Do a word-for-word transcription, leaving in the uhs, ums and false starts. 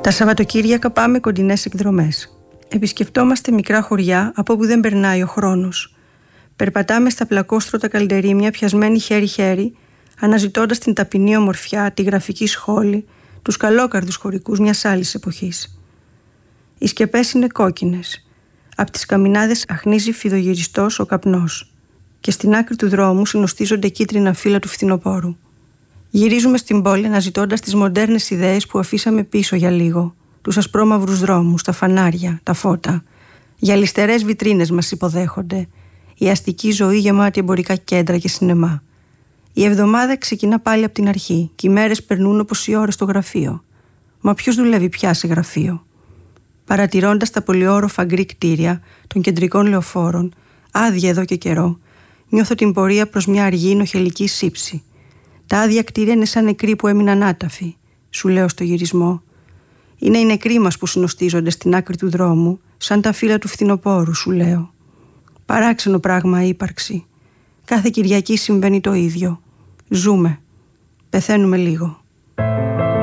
Τα Σαββατοκύριακα πάμε κοντινές εκδρομές. Επισκεφτόμαστε μικρά χωριά από όπου δεν περνάει ο χρόνος. Περπατάμε στα πλακόστρωτα καλντερίμια πιασμένοι χέρι-χέρι, αναζητώντας την ταπεινή ομορφιά, τη γραφική σχόλη, τους καλόκαρδους χωρικούς μιας άλλης εποχής. Οι σκεπές είναι κόκκινες. Απ' τις καμινάδες αχνίζει φιδογυριστός ο καπνός και στην άκρη του δρόμου συνοστίζονται κίτρινα φύλλα του φθινοπόρου. Γυρίζουμε στην πόλη αναζητώντας τις μοντέρνες ιδέες που αφήσαμε πίσω για λίγο. Τους ασπρόμαυρους δρόμους, τα φανάρια, τα φώτα. Γυαλιστερές βιτρίνες μας υποδέχονται. Η αστική ζωή γεμάτη εμπορικά κέντρα και σινεμά. Η εβδομάδα ξεκινά πάλι από την αρχή και οι μέρες περνούν όπως οι ώρες στο γραφείο. Μα ποιος δουλεύει πια σε γραφείο? Παρατηρώντας τα πολυόροφα γκρι κτίρια των κεντρικών λεωφόρων, άδεια εδώ και καιρό, νιώθω την πορεία προς μια αργή νοχελική σύψη. Τα άδεια κτίρια είναι σαν νεκροί που έμειναν άταφοι, σου λέω στο γυρισμό. Είναι οι νεκροί μας που συνοστίζονται στην άκρη του δρόμου, σαν τα φύλλα του φθινοπόρου, σου λέω. Παράξενο πράγμα η ύπαρξη. Κάθε Κυριακή συμβαίνει το ίδιο. Ζούμε. Πεθαίνουμε λίγο.